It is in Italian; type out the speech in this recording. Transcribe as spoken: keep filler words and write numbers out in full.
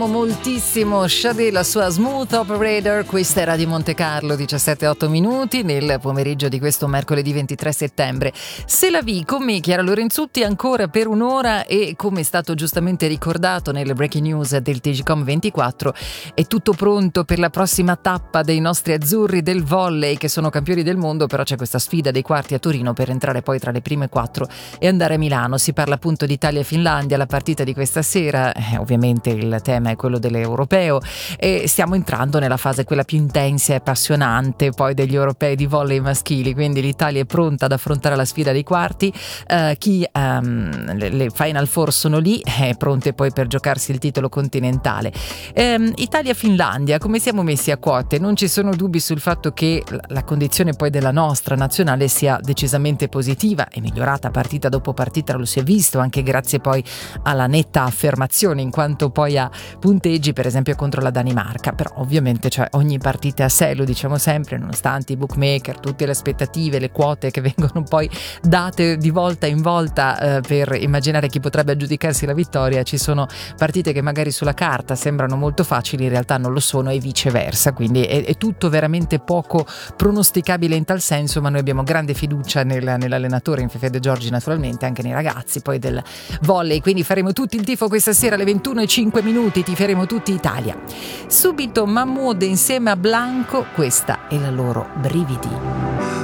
Moltissimo Sade, la sua Smooth Operator. Questa era di Monte Carlo, diciassette e otto minuti nel pomeriggio di questo mercoledì ventitré settembre. Se la vi con me, Chiara Lorenzutti, ancora per un'ora, e come è stato giustamente ricordato nelle breaking news del T G Com ventiquattro, è tutto pronto per la prossima tappa dei nostri azzurri del volley, che sono campioni del mondo. Però c'è questa sfida dei quarti a Torino per entrare poi tra le prime quattro e andare a Milano. Si parla appunto di Italia e Finlandia, la partita di questa sera. Eh, ovviamente il tema è quello dell'europeo e stiamo entrando nella fase quella più intensa e appassionante poi degli europei di volley maschili, quindi l'Italia è pronta ad affrontare la sfida dei quarti. Uh, chi um, le, le Final Four sono lì, eh, pronte poi per giocarsi il titolo continentale. Um, Italia-Finlandia, come siamo messi a quote? Non ci sono dubbi sul fatto che la, la condizione poi della nostra nazionale sia decisamente positiva e migliorata partita dopo partita, lo si è visto anche grazie poi alla netta affermazione in quanto poi a punteggi, per esempio contro la Danimarca. Però ovviamente cioè, ogni partita è a sé, lo diciamo sempre, nonostante i bookmaker, tutte le aspettative, le quote che vengono poi date di volta in volta eh, per immaginare chi potrebbe aggiudicarsi la vittoria. Ci sono partite che magari sulla carta sembrano molto facili, in realtà non lo sono, e viceversa, quindi è, è tutto veramente poco pronosticabile in tal senso, ma noi abbiamo grande fiducia nel, nell'allenatore, in Fefè De Giorgi, naturalmente anche nei ragazzi poi del volley, quindi faremo tutti il tifo questa sera alle ventuno e cinque minuti, tiferemo tutti Italia. Subito Mahmood insieme a Blanco, questa è la loro Brividi.